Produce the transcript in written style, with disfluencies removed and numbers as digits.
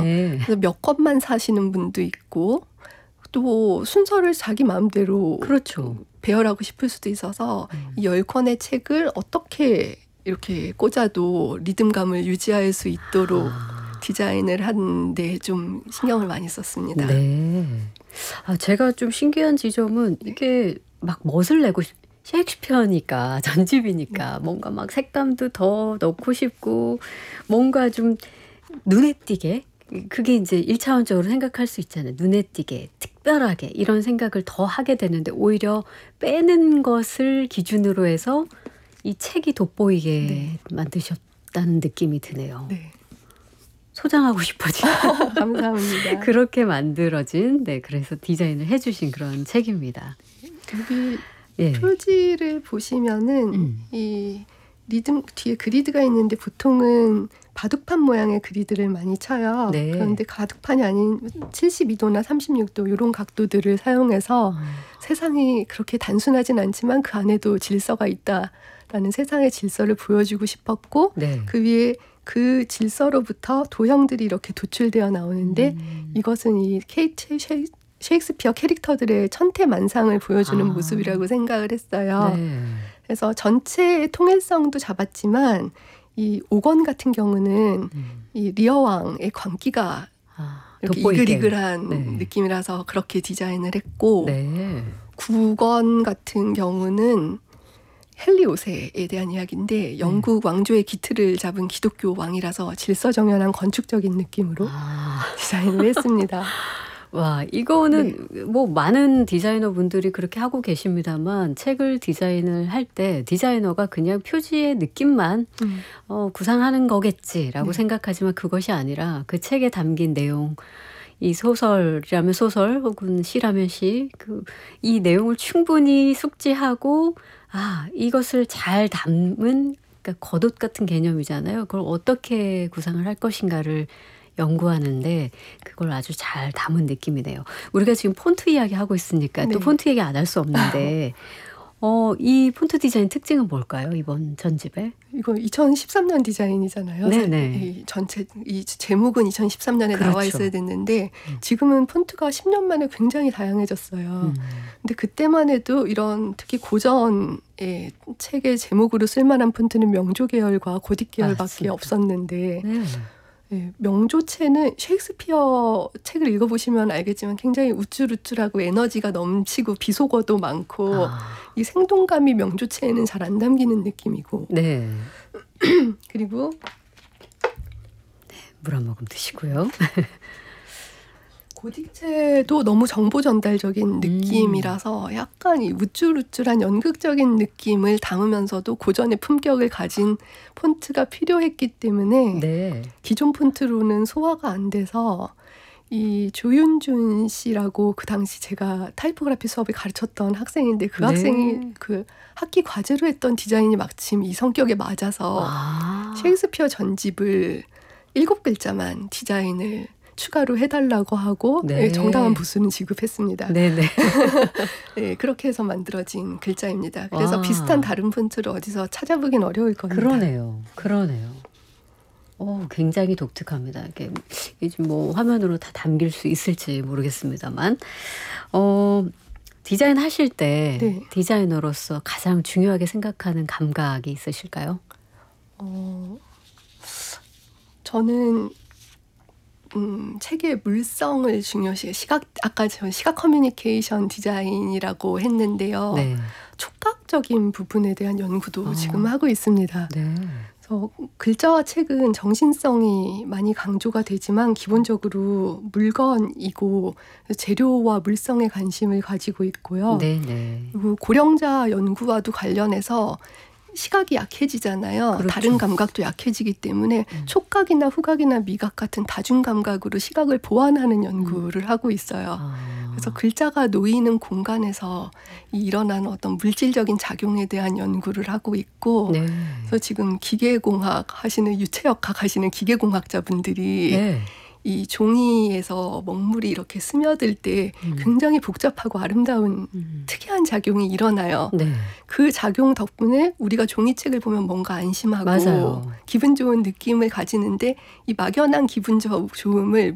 네. 그래서 몇 권만 사시는 분도 있고 또 순서를 자기 마음대로 그렇죠. 배열하고 싶을 수도 있어서 이 10권의 책을 어떻게 이렇게 꽂아도 리듬감을 유지할 수 있도록 디자인을 하는데 좀 신경을 많이 썼습니다. 네. 제가 좀 신기한 지점은 이게 막 멋을 내고 셰익스피어니까 전집이니까 뭔가 막 색감도 더 넣고 싶고 뭔가 좀 눈에 띄게 그게 이제 1차원적으로 생각할 수 있잖아요. 눈에 띄게 특별하게 이런 생각을 더 하게 되는데 오히려 빼는 것을 기준으로 해서 이 책이 돋보이게 만드셨다는 느낌이 드네요. 네. 소장하고 싶어지네요. 감사합니다. 그렇게 만들어진 그래서 디자인을 해주신 그런 책입니다. 여기 예. 표지를 보시면은 이 리듬 뒤에 그리드가 있는데 보통은 바둑판 모양의 그리드를 많이 쳐요. 네. 그런데 바둑판이 아닌 72도나 36도 이런 각도들을 사용해서 세상이 그렇게 단순하진 않지만 그 안에도 질서가 있다라는 세상의 질서를 보여주고 싶었고 네. 그 위에 그 질서로부터 도형들이 이렇게 도출되어 나오는데 이것은 이 셰익스피어 캐릭터들의 천태만상을 보여주는 모습이라고 생각을 했어요. 네. 그래서 전체의 통일성도 잡았지만 이 5권 같은 경우는 이 리어왕의 광기가 이렇게 돋보이게. 이글이글한 네. 느낌이라서 그렇게 디자인을 했고 네. 9권 같은 경우는 헨리 5세에 대한 이야기인데 영국 왕조의 기틀을 잡은 기독교 왕이라서 질서정연한 건축적인 느낌으로 디자인을 했습니다. 와, 이거는 뭐 많은 디자이너 분들이 그렇게 하고 계십니다만 책을 디자인을 할 때 디자이너가 그냥 표지의 느낌만 구상하는 거겠지라고 생각하지만 그것이 아니라 그 책에 담긴 내용, 이 소설이라면 소설 혹은 시라면 시, 이 내용을 충분히 숙지하고 이것을 잘 담은 그러니까 겉옷 같은 개념이잖아요. 그걸 어떻게 구상을 할 것인가를 연구하는데 그걸 아주 잘 담은 느낌이네요. 우리가 지금 폰트 이야기 하고 있으니까 또 폰트 얘기 안 할 수 없는데 이 폰트 디자인 특징은 뭘까요? 이번 전집에? 이거 2013년 디자인이잖아요. 네네. 이 전체 이 제목은 2013년에 그렇죠. 나와 있어야 됐는데 지금은 폰트가 10년 만에 굉장히 다양해졌어요. 근데 그때만 해도 이런 특히 고전의 책의 제목으로 쓸만한 폰트는 명조 계열과 고딕 계열밖에 맞습니다. 없었는데 네. 명조체는 셰익스피어 책을 읽어보시면 알겠지만 굉장히 우쭐우쭐하고 에너지가 넘치고 비속어도 많고 이 생동감이 명조체에는 잘 안 담기는 느낌이고 네. 그리고 물 한 모금 드시고요. 고딕체도 너무 정보 전달적인 느낌이라서 약간 이 우쭐우쭐한 연극적인 느낌을 담으면서도 고전의 품격을 가진 폰트가 필요했기 때문에 네. 기존 폰트로는 소화가 안 돼서 이 조윤준 씨라고 그 당시 제가 타이포그래피 수업을 가르쳤던 학생인데 그 학생이 그 학기 과제로 했던 디자인이 마침 이 성격에 맞아서 셰익스피어 전집을 7글자만 디자인을 추가로 해달라고 하고 정당한 부수는 지급했습니다. 네네. 네, 그렇게 해서 만들어진 글자입니다. 그래서 비슷한 다른 폰트를 어디서 찾아보긴 어려울 겁니다. 그러네요. 굉장히 독특합니다. 이게 뭐 화면으로 다 담길 수 있을지 모르겠습니다만 디자인 하실 때 디자이너로서 가장 중요하게 생각하는 감각이 있으실까요? 저는 책의 물성을 중요시 아까 저 시각 커뮤니케이션 디자인이라고 했는데요. 네. 촉각적인 부분에 대한 연구도 지금 하고 있습니다. 네. 그래서 글자와 책은 정신성이 많이 강조가 되지만 기본적으로 물건이고 재료와 물성에 관심을 가지고 있고요. 네. 그리고 고령자 연구와도 관련해서 시각이 약해지잖아요. 그렇죠. 다른 감각도 약해지기 때문에 촉각이나 후각이나 미각 같은 다중감각으로 시각을 보완하는 연구를 하고 있어요. 그래서 글자가 놓이는 공간에서 일어나는 어떤 물질적인 작용에 대한 연구를 하고 있고 그래서 지금 기계공학 하시는 유체역학 하시는 기계공학자분들이 이 종이에서 먹물이 이렇게 스며들 때 굉장히 복잡하고 아름다운 특이한 작용이 일어나요. 그 작용 덕분에 우리가 종이책을 보면 뭔가 안심하고 기분 좋은 느낌을 가지는데 이 막연한 기분 좋음을